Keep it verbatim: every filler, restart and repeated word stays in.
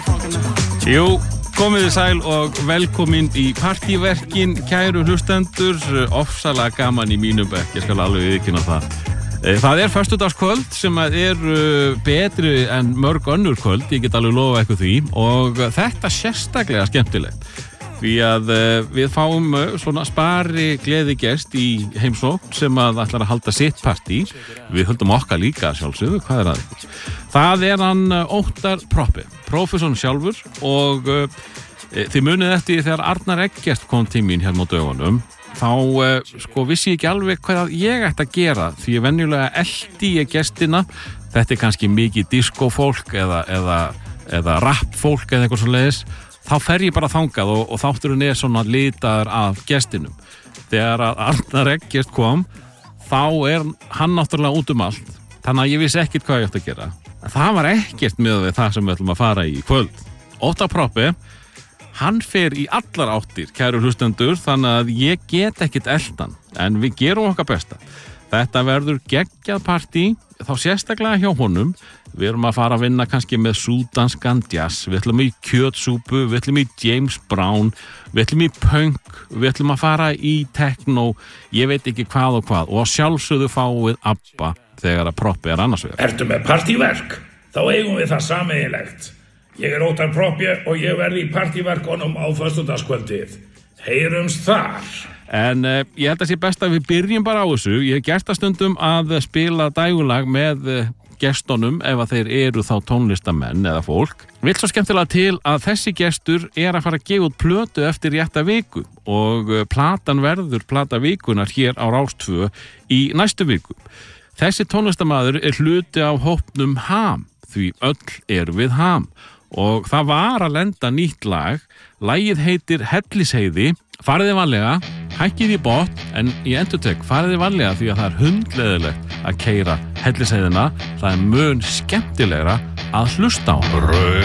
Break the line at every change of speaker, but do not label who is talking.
Jú, komið þið sæl og velkomin í partíverkin, kæru hlustendur, ofsalega gaman í mínum bekk, ég skal alveg viðurkenna það. Það er föstudagskvöld sem er betri en mörg önnur kvöld, ég get alveg lofa eitthvað því, og þetta sérstaklega skemmtilegt. Því að við fáum svona spari gleði gest í heimsókn sem að ætlar að halda sitt partí. Við höldum okkar líka sjálfsögðu, hvað er það? Það er hann Óttar Proppé, prófessor sjálfur, og uh, þið munið eftir þegar Arnar Eggert kom til mín hérna á dögunum, þá uh, sko vissi ég ekki alveg hvað ég ætti að gera, því ég venjulega elti ég gestina. Þetta er kannski mikið diskófólk eða, eða, eða rappfólk eða eitthvað svo leiðis. Þá fer ég bara þangað og, og þátturinn er svona litaður af gestinum. Þegar að Arnar Eggert kom, þá er hann náttúrulega út um allt, þannig að ég vissi ekkert hvað ég ætti að gera. Það var ekkert með við það sem við ætlum að fara í kvöld. Óttar Proppé, hann fer í allar áttir, kæru hlustendur, þannig að ég get ekkert eldan, en við gerum okkar besta. Þetta verður geggjað partí, þá sérstaklega hjá honum. Við erum að fara að vinna kannski með súdanskan jazz, við ætlum í kjötsúpu, við ætlum í James Brown, við ætlum í punk, við ætlum að fara í techno, ég veit ekki hvað og hvað, og sjálfsögðu fáið ABBA þegar að Proppé er annars vegar.
Ertu með partíverk? Þá eigum við það sameiginlegt. Ég er Óttar Proppé og ég verði í partíverkunum á föstudagskvöldið. Heyrumst þar.
En uh, ég held að sé best að við byrjum bara á þessu. Ég hef gert að stundum að spila dægulag með uh, gestunum ef að þeir eru þá tónlistamenn eða fólk. Vill svo skemmtilega til að þessi gestur er að fara að gefa út plötu eftir rétta viku og uh, platan verður plata vikunar hér á Rás tvö í næstu viku. Þessi tónlistamaður er hluti af hópnum Ham, því öll er við Ham, og það var að lenda nýtt lag. Lagið heitir Hellisheiði. Fariði varlega, hækkið í botn, en ég endurtek, fariði varlega því að það er hundleiðilegt að keyra Hellisheiðina. Það er mun skemmtilegra að hlusta á.